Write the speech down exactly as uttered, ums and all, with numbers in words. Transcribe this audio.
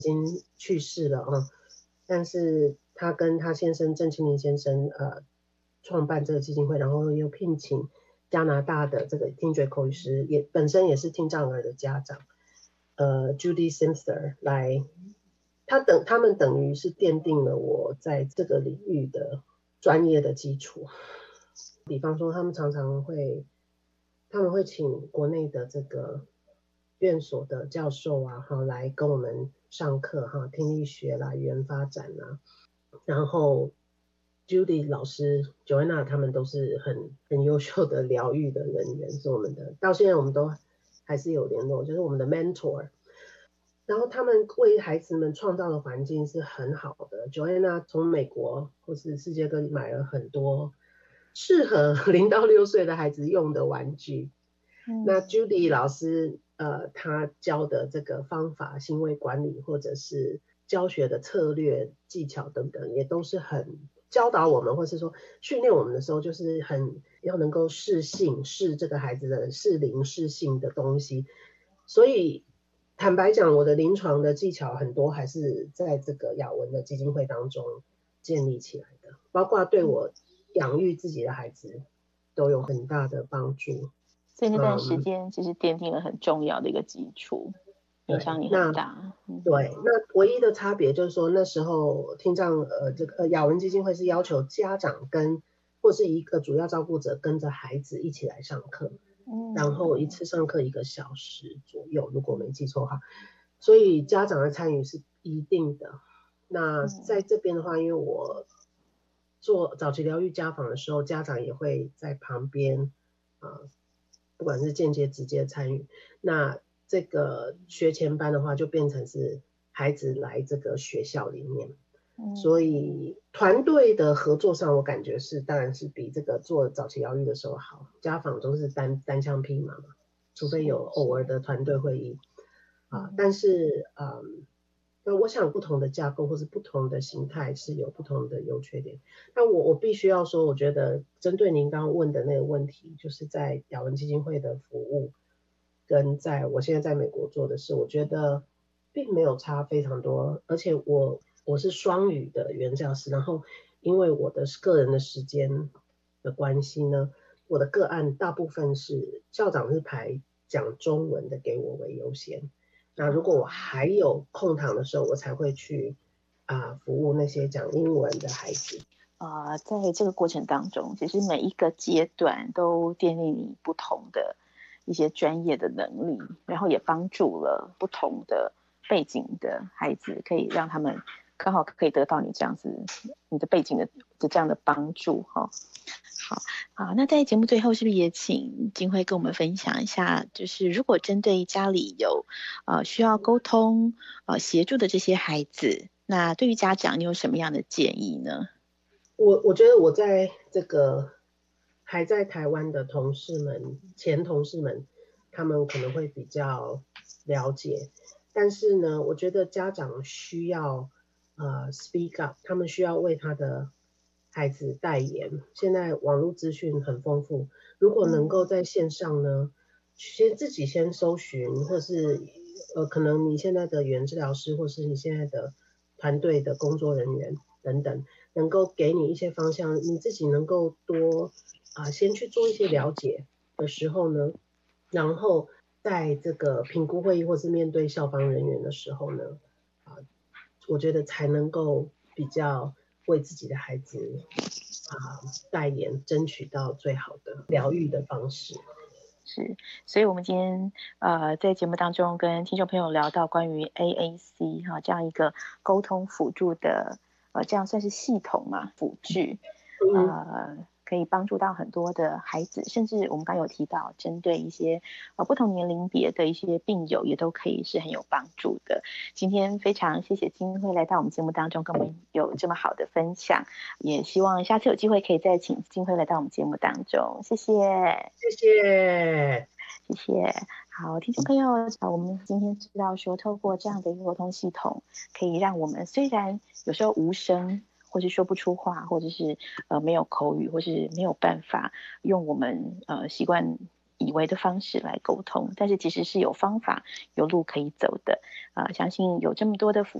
经去世了啊，但是他跟他先生郑清林先生呃创办这个基金会，然后又聘请加拿大的这个听觉口语师，也本身也是听障儿的家长，呃 Judy Simster 来，他等他们等于是奠定了我在这个领域的专业的基础。比方说，他们常常会他们会请国内的这个院所的教授啊，哈，来跟我们上课哈，听力学啦、语言发展啦，然后 Judy 老师、Joanna 他们都是很很优秀的疗愈的人员，是我们的，到现在我们都还是有联络，就是我们的 mentor。然后他们为孩子们创造的环境是很好的。Joanna 从美国或是世界各地买了很多适合零到六岁的孩子用的玩具。嗯、那 Judy 老师呃，他教的这个方法、行为管理或者是教学的策略、技巧等等，也都是很教导我们，或是说训练我们的时候，就是很要能够适性、适这个孩子的适龄、适性的东西。所以坦白讲，我的临床的技巧很多还是在这个雅文的基金会当中建立起来的，包括对我养育自己的孩子都有很大的帮助。 所以那段时间其实奠定了很重要的一个基础，影响你很大。 嗯、对，那唯一的差别就是说，那时候听障呃这个雅文基金会是要求家长跟或是一个主要照顾者跟着孩子一起来上课。然后一次上课一个小时左右，如果没记错哈，所以家长的参与是一定的。那在这边的话，因为我做早期疗愈家访的时候，家长也会在旁边，呃，不管是间接直接参与。那这个学前班的话，就变成是孩子来这个学校里面。所以团队的合作上，我感觉是当然是比这个做早期疗愈的时候好。家访都是单单枪匹马嘛，除非有偶尔的团队会议啊。但是嗯，那我想不同的架构或是不同的形态是有不同的优缺点。但我我必须要说，我觉得针对您刚刚问的那个问题，就是在雅文基金会的服务，跟在我现在在美国做的事，我觉得并没有差非常多，而且我。我是双语的语言教师，然后因为我的个人的时间的关系呢，我的个案大部分是校长是排讲中文的给我为优先。那如果我还有空堂的时候，我才会去啊、呃、服务那些讲英文的孩子。 啊、呃，在这个过程当中，其实每一个阶段都奠定你不同的一些专业的能力，然后也帮助了不同的背景的孩子，可以让他们刚好可以得到你这样子你的背景的的这样的帮助哈。好啊，那在节目最后是不是也请金慧跟我们分享一下，就是如果针对家里有呃需要沟通呃协助的这些孩子，那对于家长你有什么样的建议呢？ 我我觉得我在这个还在台湾的同事们前同事们，他们可能会比较了解，但是呢，我觉得家长需要呃 speak up， 他们需要为他的孩子代言。现在网络资讯很丰富，如果能够在线上呢，先自己先搜寻，或是呃可能你现在的语言治疗师，或是你现在的团队的工作人员等等，能够给你一些方向，你自己能够多啊、呃、先去做一些了解的时候呢，然后在这个评估会议或是面对校方人员的时候呢，啊、呃，我觉得才能够比较为自己的孩子啊、呃、代言，争取到最好的疗愈的方式。 是，所以我们今天呃在节目当中跟听众朋友聊到关于 A A C 哈、啊、这样一个沟通辅助的呃这样算是系统嘛辅具，呃可以帮助到很多的孩子，甚至我们刚有提到针对一些呃不同年龄别的一些病友也都可以是很有帮助的。今天非常谢谢金慧来到我们节目当中跟我们有这么好的分享，也希望下次有机会可以再请金慧来到我们节目当中，谢谢谢谢谢谢。好，听众朋友，我们今天知道说，透过这样的一个沟通系统，可以让我们虽然有时候无声，或是说不出话，或者是呃没有口语，或是没有办法用我们呃习惯以为的方式来沟通，但是其实是有方法有路可以走的啊、呃！相信有这么多的辅